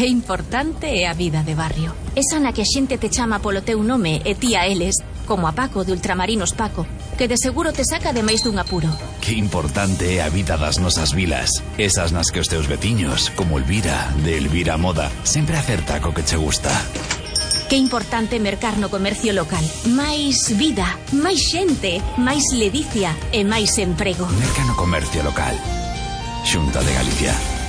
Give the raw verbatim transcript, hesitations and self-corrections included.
Que importante é a vida de barrio. Esa na que a xente te chama polo teu nome e ti a eles, como a Paco de Ultramarinos Paco, que de seguro te saca de máis dun apuro. Que importante é a vida das nosas vilas. Esas nas que os teus veciños, como Elvira, de Elvira Moda, sempre acerta co que che gusta. Que importante mercar no comercio local. Máis vida, máis xente, máis ledicia e máis emprego. Merca no comercio local. Xunta de Galicia.